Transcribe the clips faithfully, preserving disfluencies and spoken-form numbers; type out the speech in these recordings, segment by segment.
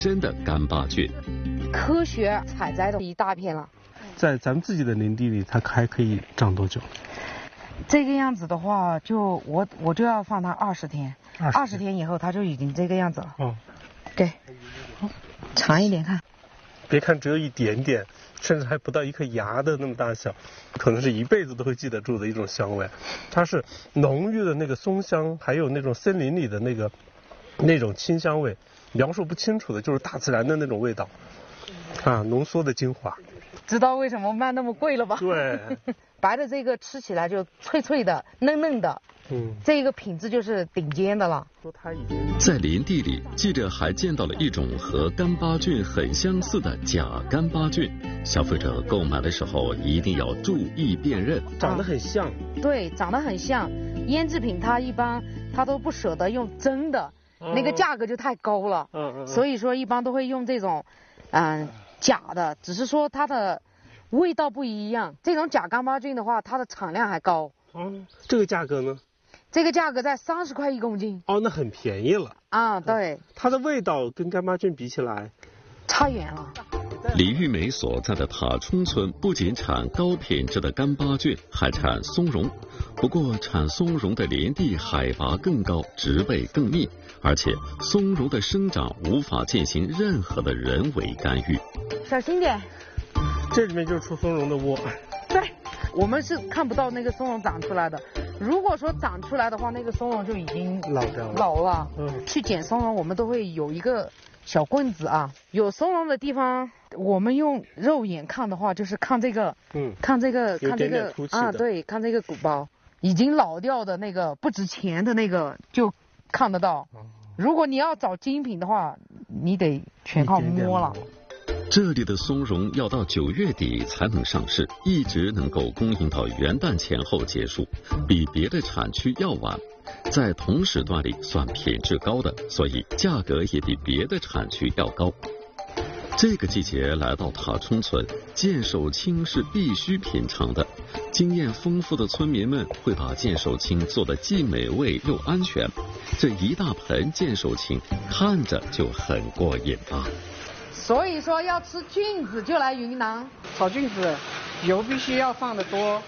真的干巴菌。 科学采摘的一大片了， 在咱们自己的林地里，它还可以长多久？ 这个样子的话，就我我就要放它二十天，二十天以后它就已经这个样子了。 哦， 给，长一点看。 别看只有一点点，甚至还不到一颗牙的那么大小，可能是一辈子都会记得住的一种香味。它是浓郁的那个松香，还有那种森林里的那个那种清香味，描述不清楚的，就是大自然的那种味道啊，浓缩的精华。 知道为什么卖那么贵了吧？ 对， 白的这个吃起来就脆脆的、嫩嫩的，嗯，这个品质就是顶尖的了。 在林地里，记者还见到了一种和干巴菌很相似的假干巴菌，消费者购买的时候一定要注意辨认。 长得很像， 对，长得很像。腌制品它一般它都不舍得用真的，嗯、那个价格就太高了，嗯嗯，所以说一般都会用这种，嗯、呃。假的，只是说它的味道不一样。这种假干巴菌的话，它的产量还高。 嗯，这个价格呢？ 这个价格在三十块一公斤。 哦，那很便宜了。 啊，对。 它的味道跟干巴菌比起来， 差远了。 李玉梅所在的塔冲村不仅产高品质的干巴菌，还产松茸。不过，产松茸的林地海拔更高，植被更密，而且松茸的生长无法进行任何的人为干预。 小心点， 这里面就是出松茸的窝。 对，我们是看不到那个松茸长出来的。如果说长出来的话，那个松茸就已经老掉了。 老了。嗯。去捡松茸，我们都会有一个小棍子啊。有松茸的地方，我们用肉眼看的话，就是看这个，嗯，看这个，看这个啊，对，看这个鼓包，已经老掉的那个不值钱的那个就看得到。如果你要找精品的话，你得全靠摸了。 这里的松茸要到九月底才能上市，一直能够供应到元旦前后结束，比别的产区要晚。在同时段里算品质高的，所以价格也比别的产区要高。这个季节来到塔冲村，剑手青是必须品尝的。经验丰富的村民们会把剑手青做得既美味又安全。这一大盆剑手青看着就很过瘾啊！ 所以说要吃菌子就来云南。 炒菌子油必须要放得多，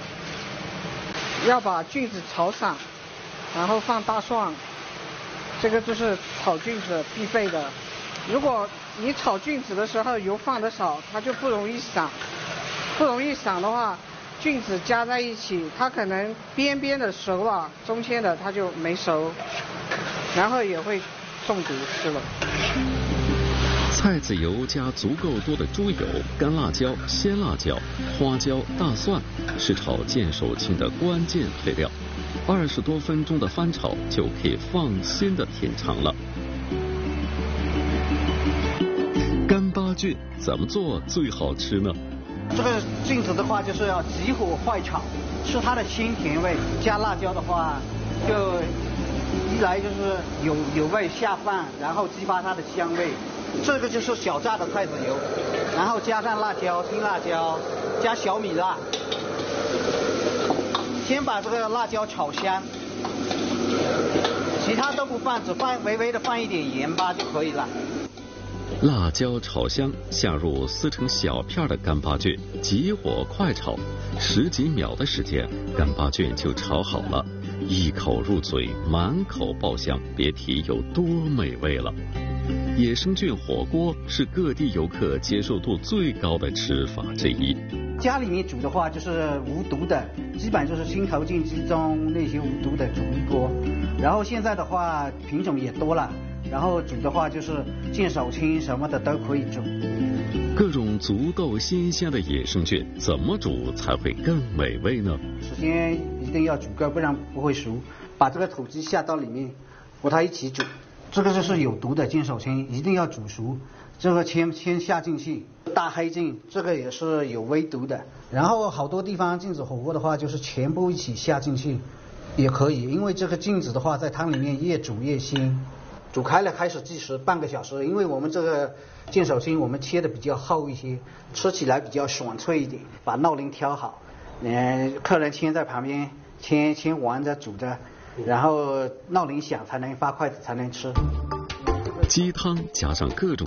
要把菌子炒散，然后放大蒜，这个就是炒菌子必备的。如果你炒菌子的时候油放得少，它就不容易散，不容易散的话，菌子加在一起，它可能边边的熟了，中间的它就没熟，然后也会中毒吃了。 菜籽油加足够多的猪油、干辣椒、鲜辣椒、花椒、大蒜是炒剑手青的关键配料。二十多分钟的翻炒就可以放心的品尝了。干巴菌怎么做最好吃呢？ 这个菌子的话，就是要急火快炒，吃它的鲜甜味。加辣椒的话，就一来就是有有味下饭，然后激发它的香味。这个就是小榨的菜籽油，然后加上辣椒、青辣椒，加小米辣，先把这个辣椒炒香，其他都不放，只放微微的放一点盐巴就可以了。 辣椒炒香，下入撕成小片的干巴菌，急火快炒，十几秒的时间，干巴菌就炒好了，一口入嘴，满口爆香，别提有多美味了。野生菌火锅是各地游客接受度最高的吃法之一。 家里面煮的话就是无毒的，基本就是青头菌、鸡枞那些无毒的煮一锅。然后现在的话品种也多了，然后煮的话就是剑手青什么的都可以煮。 各种足够新鲜的野生菌怎么煮才会更美味呢？ 首先一定要煮够，不然不会熟。把这个土鸡下到里面，和它一起煮。这个就是有毒的剑手青，一定要煮熟。这个先先下进去。大黑菌这个也是有微毒的。然后好多地方菌子火锅的话，就是全部一起下进去也可以，因为这个菌子的话在汤里面越煮越鲜。煮开了开始计时半个小时，因为我们这个剑手青我们切的比较厚一些，吃起来比较爽脆一点。把闹铃挑好，嗯，客人先在旁边先先玩着煮着，然后闹铃响才能发筷子才能吃。 鸡汤加上各种